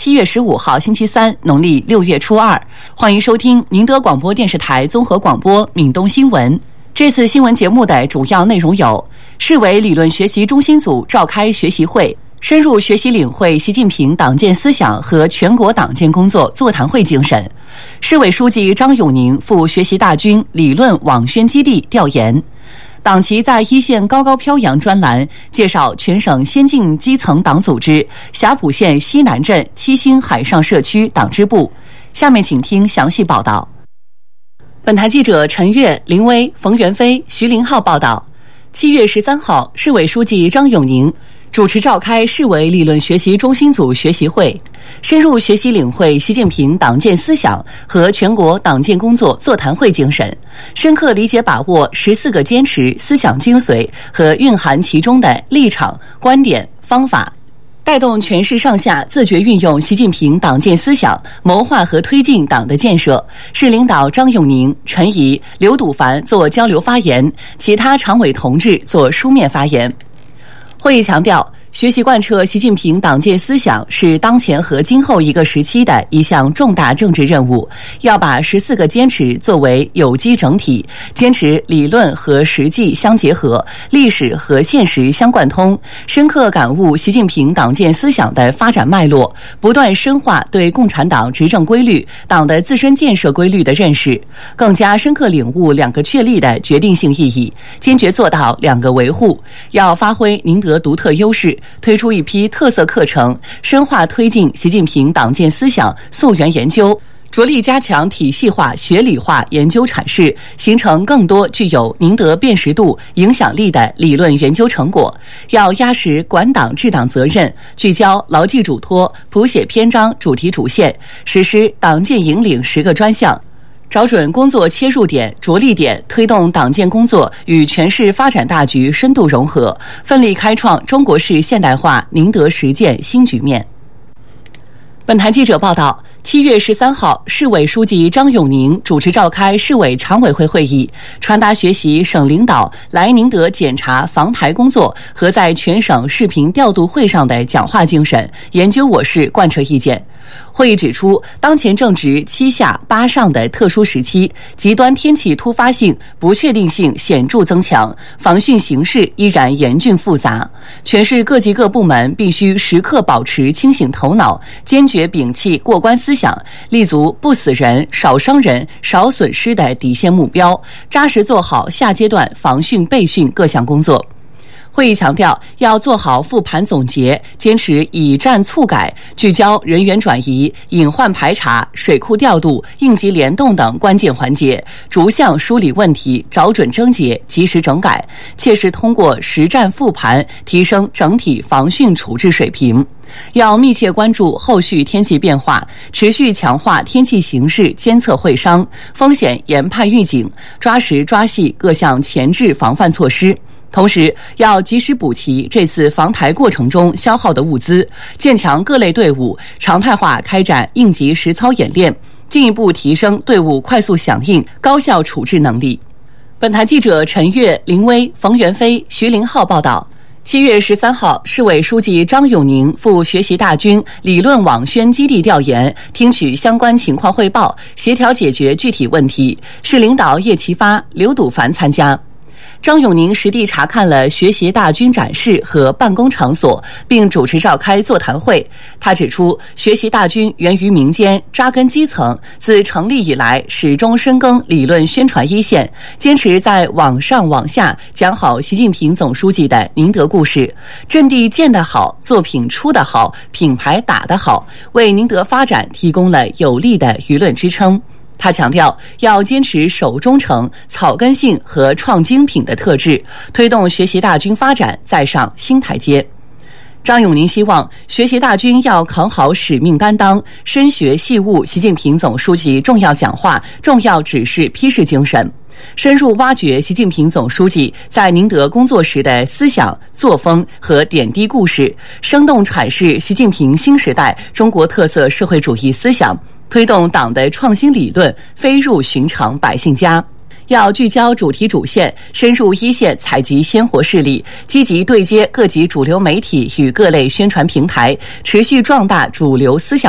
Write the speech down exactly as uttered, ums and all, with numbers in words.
七月十五号星期三，农历六月初二。欢迎收听宁德广播电视台综合广播闽东新闻。这次新闻节目的主要内容有：市委理论学习中心组召开学习会，深入学习领会习近平党建思想和全国党建工作座谈会精神；市委书记张永宁赴学习大军理论网宣基地调研；党旗在一线高高飘扬专栏介绍全省先进基层党组织霞浦县西南镇七星海上社区党支部。下面请听详细报道。本台记者陈悦、林威、冯元飞、徐林浩报道。七月十三号，市委书记张永宁主持召开市委理论学习中心组学习会，深入学习领会习近平党建思想和全国党建工作座谈会精神，深刻理解把握十四个坚持思想精髓和蕴含其中的立场、观点、方法，带动全市上下自觉运用习近平党建思想，谋划和推进党的建设。市领导张永宁、陈仪、刘笃凡做交流发言，其他常委同志做书面发言。会议强调，学习贯彻习近平党建思想是当前和今后一个时期的一项重大政治任务，要把十四个坚持作为有机整体，坚持理论和实际相结合，历史和现实相贯通，深刻感悟习近平党建思想的发展脉络，不断深化对共产党执政规律、党的自身建设规律的认识，更加深刻领悟两个确立的决定性意义，坚决做到两个维护。要发挥宁德独特优势，推出一批特色课程，深化推进习近平党建思想溯源研究，着力加强体系化、学理化研究阐释，形成更多具有宁德辨识度、影响力的理论研究成果。要压实管党治党责任，聚焦牢记嘱托，谱写篇章主题主线，实施党建引领十个专项，找准工作切入点、着力点，推动党建工作与全市发展大局深度融合，奋力开创中国式现代化宁德实践新局面。本台记者报道，七月十三号，市委书记张永宁主持召开市委常委会会议，传达学习省领导来宁德检查防台工作和在全省视频调度会上的讲话精神，研究我市贯彻意见。会议指出，当前正值七下八上的特殊时期，极端天气突发性、不确定性显著增强，防汛形势依然严峻复杂。全市各级各部门必须时刻保持清醒头脑，坚决摒弃过关思想，立足不死人、少伤人、少损失的底线目标，扎实做好下阶段防汛备汛各项工作。会议强调，要做好复盘总结，坚持以战促改，聚焦人员转移、隐患排查、水库调度、应急联动等关键环节，逐项梳理问题，找准症结，及时整改，切实通过实战复盘提升整体防汛处置水平。要密切关注后续天气变化，持续强化天气形势监测会商、风险研判预警，抓实抓细各项前置防范措施。同时，要及时补齐这次防台过程中消耗的物资，建强各类队伍，常态化开展应急实操演练，进一步提升队伍快速响应、高效处置能力。本台记者陈悦、林威、冯元飞、徐林浩报道。七月十三号，市委书记张永宁赴学习大军理论网宣基地调研，听取相关情况汇报，协调解决具体问题。市领导叶奇发、刘笃凡参加。张永宁实地查看了学习大军展示和办公场所，并主持召开座谈会。他指出，学习大军源于民间，扎根基层，自成立以来始终深耕理论宣传一线，坚持在网上网下讲好习近平总书记的宁德故事，阵地建得好，作品出得好，品牌打得好，为宁德发展提供了有力的舆论支撑。他强调，要坚持守忠诚、草根性和创精品的特质，推动学习大军发展再上新台阶。张永宁希望学习大军要扛好使命担当，深学细悟习近平总书记重要讲话、重要指示批示精神，深入挖掘习近平总书记在宁德工作时的思想、作风和点滴故事，生动阐释习近平新时代中国特色社会主义思想，推动党的创新理论飞入寻常百姓家。要聚焦主题主线，深入一线采集鲜活事例，积极对接各级主流媒体与各类宣传平台，持续壮大主流思想